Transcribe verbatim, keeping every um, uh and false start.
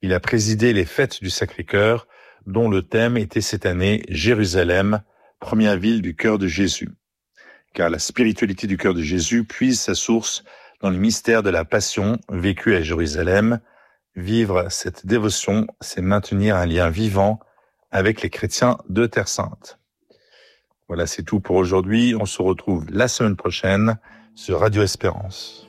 Il a présidé les fêtes du Sacré-Cœur, dont le thème était cette année Jérusalem, première ville du cœur de Jésus. Car la spiritualité du cœur de Jésus puise sa source dans le mystère de la Passion vécue à Jérusalem. Vivre cette dévotion, c'est maintenir un lien vivant avec les chrétiens de Terre Sainte. Voilà, c'est tout pour aujourd'hui. On se retrouve la semaine prochaine sur Radio Espérance.